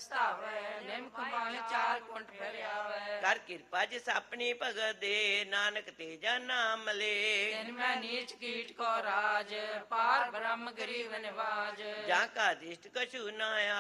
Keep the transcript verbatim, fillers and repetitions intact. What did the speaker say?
ਪਛਤਾਵੇ ਨਿਮਕ ਬਾਣ ਚਾਰ ਕੁੰਟ ਫਿਰ ਆਵੇ ਕਰ ਕਿਰਪਾ ਜਿਸ ਆਪਣੀ ਭਗਤ ਦੇ ਨਾਨਕ ਤੇਜਾ ਨਾਮ ਲੇ ਤਿਨ ਮੈਂ ਨੀਚ ਕੀਟ ਕੋ ਰਾਜ ਪਾਰ ਬ੍ਰਹਮ ਗਰੀਬ ਨਿਵਾਜ ਜਾਂ ਕਾ ਦਿਸ਼ਟ ਕਛੂ ਨਾ